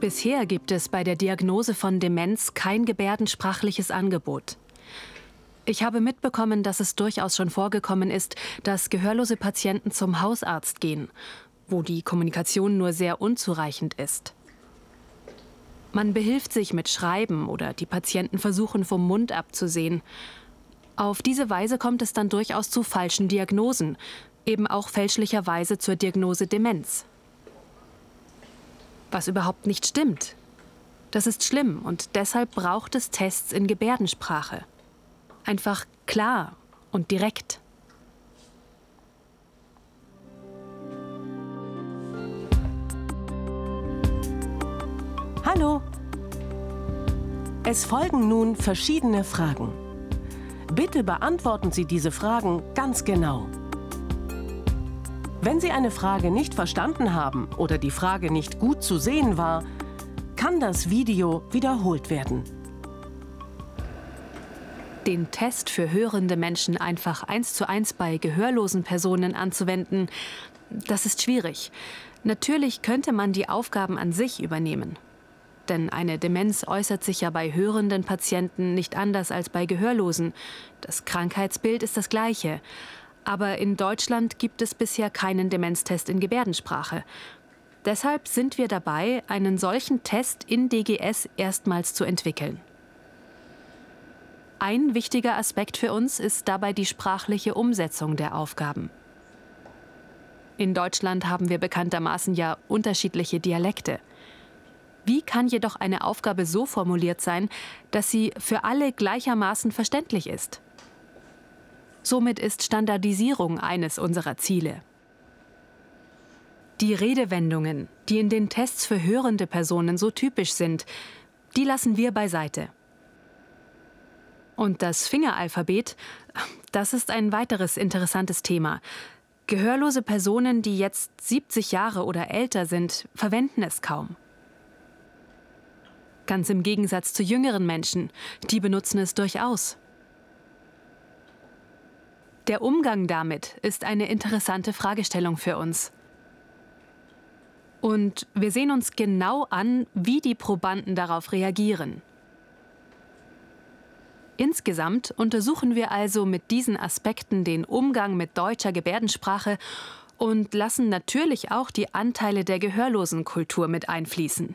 Bisher gibt es bei der Diagnose von Demenz kein gebärdensprachliches Angebot. Ich habe mitbekommen, dass es durchaus schon vorgekommen ist, dass gehörlose Patienten zum Hausarzt gehen, wo die Kommunikation nur sehr unzureichend ist. Man behilft sich mit Schreiben oder die Patienten versuchen, vom Mund abzusehen. Auf diese Weise kommt es dann durchaus zu falschen Diagnosen, eben auch fälschlicherweise zur Diagnose Demenz. Was überhaupt nicht stimmt. Das ist schlimm und deshalb braucht es Tests in Gebärdensprache. Einfach klar und direkt. Hallo! Es folgen nun verschiedene Fragen. Bitte beantworten Sie diese Fragen ganz genau. Wenn Sie eine Frage nicht verstanden haben oder die Frage nicht gut zu sehen war, kann das Video wiederholt werden. Den Test für hörende Menschen einfach 1:1 bei gehörlosen Personen anzuwenden, das ist schwierig. Natürlich könnte man die Aufgaben an sich übernehmen. Denn eine Demenz äußert sich ja bei hörenden Patienten nicht anders als bei Gehörlosen. Das Krankheitsbild ist das gleiche. Aber in Deutschland gibt es bisher keinen Demenztest in Gebärdensprache. Deshalb sind wir dabei, einen solchen Test in DGS erstmals zu entwickeln. Ein wichtiger Aspekt für uns ist dabei die sprachliche Umsetzung der Aufgaben. In Deutschland haben wir bekanntermaßen ja unterschiedliche Dialekte. Wie kann jedoch eine Aufgabe so formuliert sein, dass sie für alle gleichermaßen verständlich ist? Somit ist Standardisierung eines unserer Ziele. Die Redewendungen, die in den Tests für hörende Personen so typisch sind, die lassen wir beiseite. Und das Fingeralphabet, das ist ein weiteres interessantes Thema. Gehörlose Personen, die jetzt 70 Jahre oder älter sind, verwenden es kaum. Ganz im Gegensatz zu jüngeren Menschen, die benutzen es durchaus. Der Umgang damit ist eine interessante Fragestellung für uns. Und wir sehen uns genau an, wie die Probanden darauf reagieren. Insgesamt untersuchen wir also mit diesen Aspekten den Umgang mit deutscher Gebärdensprache und lassen natürlich auch die Anteile der Gehörlosenkultur mit einfließen.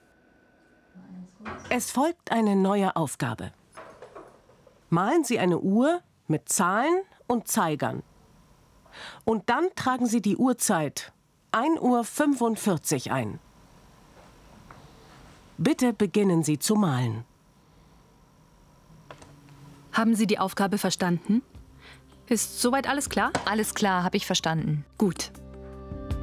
Es folgt eine neue Aufgabe. Malen Sie eine Uhr mit Zahlen und Zeigern. Und dann tragen Sie die Uhrzeit 1:45 Uhr ein. Bitte beginnen Sie zu malen. Haben Sie die Aufgabe verstanden? Ist soweit alles klar? Alles klar, habe ich verstanden. Gut.